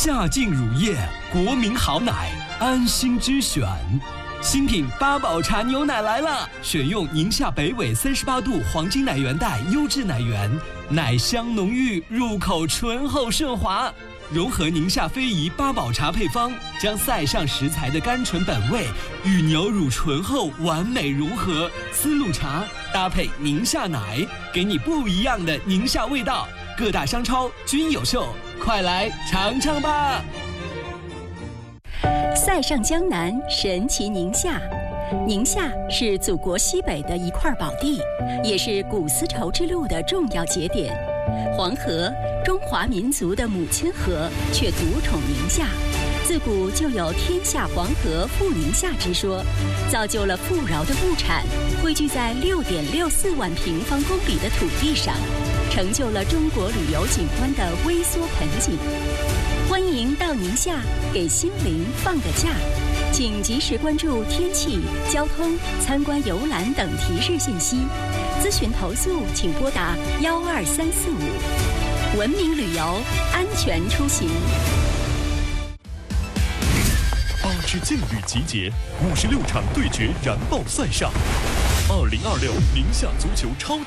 夏净乳液，国民好奶，安心之选。新品八宝茶牛奶来了，选用宁夏北纬38度黄金奶源带优质奶源，奶香浓郁，入口醇厚顺滑。融合宁夏非遗八宝茶配方，将塞上食材的甘醇本味与牛乳醇厚完美融合。丝路茶搭配宁夏奶，给你不一样的宁夏味道。各大商超均有售，快来尝尝吧！ 塞上江南，神奇宁夏。宁夏是祖国西北的一块宝地，也是古丝绸之路的重要节点。黄河，中华民族的母亲河，却独宠宁夏。自古就有天下黄河富宁夏之说，造就了富饶的物产汇聚在6.64万平方公里的土地上，成就了中国旅游景观的微缩盆景。欢迎到宁夏给心灵放个假，请及时关注天气、交通、参观游览等提示信息。咨询投诉请拨打12345。文明旅游，安全出行。 8支劲旅集结，56场对决燃爆赛上。2026宁夏足球超级